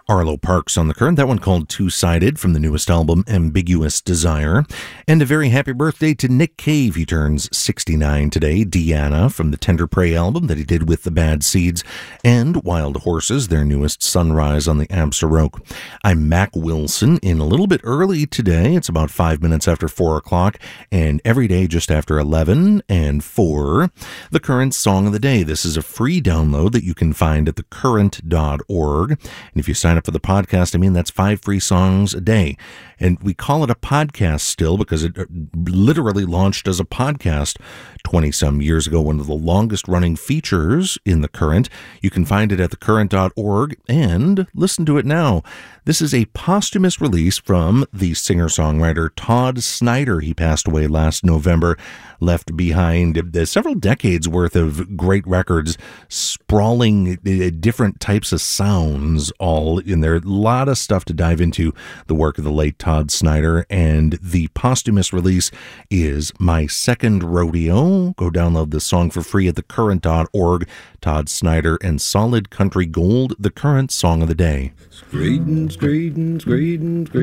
Arlo Parks on the Current. That one called Two-Sided from the newest album, Ambiguous Desire. And a very happy birthday to Nick Cave. He turns 69 today. Deanna from the Tender Prey album that he did with the Bad Seeds. And Wild Horses, their newest Sunrise on the Absaroke. I'm Mac Wilson in a little bit early today. It's about 5 minutes after 4 o'clock. And every day just after 11 and 4, the Current Song of the Day. This is a free download that you can find at thecurrent.org. And if you sign up for the podcast, that's 5 free songs a day. And we call it a podcast still because it literally launched as a podcast 20-some years ago, one of the longest-running features in The Current. You can find it at thecurrent.org and listen to it now. This is a posthumous release from the singer-songwriter Todd Snider. He passed away last November, left behind several decades worth of great records, sprawling different types of sounds all in there. A lot of stuff to dive into the work of the late Todd Snider, and the posthumous release is My Second Rodeo. Go download the song for free at thecurrent.org. Todd Snider and Solid Country Gold, the Current Song of the Day. Greetings.